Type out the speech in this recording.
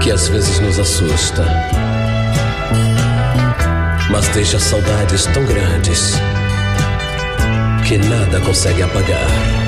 que às vezes nos assusta, mas deixa saudades tão grandes que nada consegue apagar.